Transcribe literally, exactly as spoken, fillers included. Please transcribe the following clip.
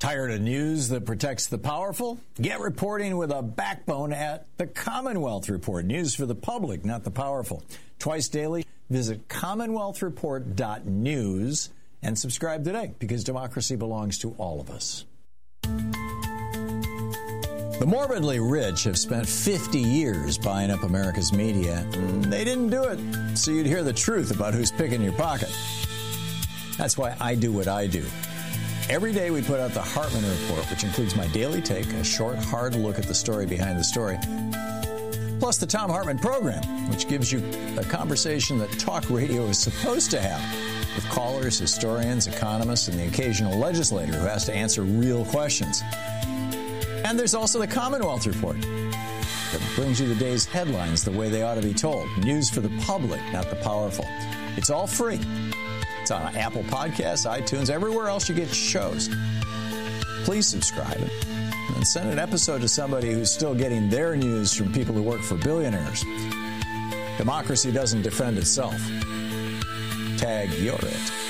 Tired of news that protects the powerful? Get reporting with a backbone at the Commonwealth Report. News for the public, not the powerful. Twice daily, visit commonwealth report dot news and subscribe today, because democracy belongs to all of us. The morbidly rich have spent fifty years buying up America's media. They didn't do it so you'd hear the truth about who's picking your pocket. That's why I do what I do. Every day we put out the Hartman Report, which includes my daily take, a short, hard look at the story behind the story, plus the Thom Hartmann Program, which gives you a conversation that talk radio is supposed to have, with callers, historians, economists, and the occasional legislator who has to answer real questions. And there's also the Commonwealth Report that brings you the day's headlines the way they ought to be told. News for the public, not the powerful. It's all free. It's on Apple Podcasts, iTunes, everywhere else you get shows. Please subscribe and send an episode to somebody who's still getting their news from people who work for billionaires. Democracy doesn't defend itself. Tag, you're it.